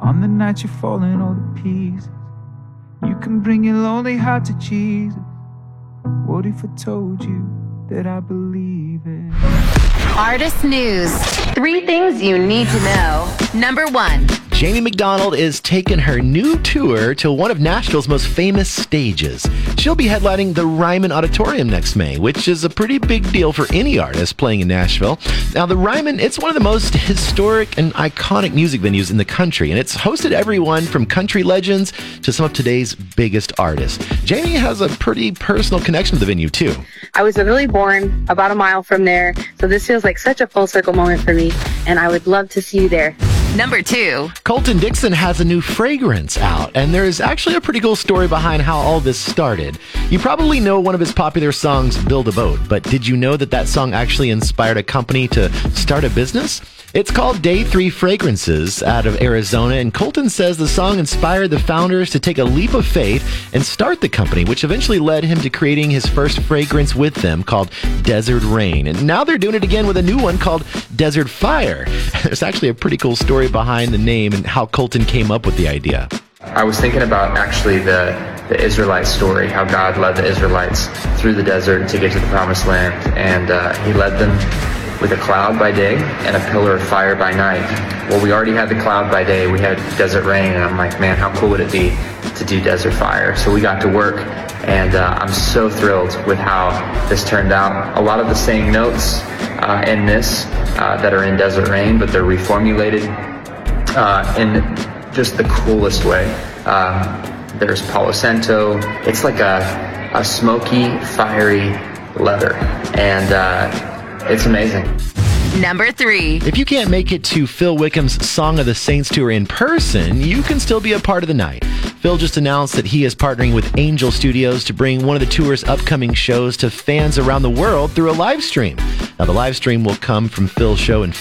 On the night you're falling all to pieces, you can bring your lonely heart to Jesus. What if I told you that I believe it? Artist News. 3 things you need to know. Number 1. Jamie McDonald is taking her new tour to one of Nashville's most famous stages. She'll be headlining the Ryman Auditorium next May, which is a pretty big deal for any artist playing in Nashville. Now, the Ryman, it's one of the most historic and iconic music venues in the country, and it's hosted everyone from country legends to some of today's biggest artists. Jamie has a pretty personal connection to the venue, too. I was really born about a mile from there, so this feels like such a full circle moment for me, and I would love to see you there. Number 2. Colton Dixon has a new fragrance out, and there's actually a pretty cool story behind how all this started. You probably know one of his popular songs, Build a Boat, but did you know that that song actually inspired a company to start a business? It's called Day 3 Fragrances out of Arizona, and Colton says the song inspired the founders to take a leap of faith and start the company, which eventually led him to creating his first fragrance with them called Desert Rain. And now they're doing it again with a new one called Desert Fire. There's actually a pretty cool story behind the name and how Colton came up with the idea. I was thinking about actually the Israelite story, how God led the Israelites through the desert to get to the promised land, and he led them with a cloud by day and a pillar of fire by night. Well, we already had the cloud by day, we had desert rain, and I'm like, man, how cool would it be to do desert fire? So we got to work, and I'm so thrilled with how this turned out. A lot of the same notes in this that are in Desert Rain, but they're reformulated in just the coolest way. There's Palo Santo. It's like a smoky, fiery leather, and it's amazing. Number 3. If you can't make it to Phil Wickham's Song of the Saints tour in person, you can still be a part of the night. Phil just announced that he is partnering with Angel Studios to bring one of the tour's upcoming shows to fans around the world through a live stream. Now, the live stream will come from Phil's show in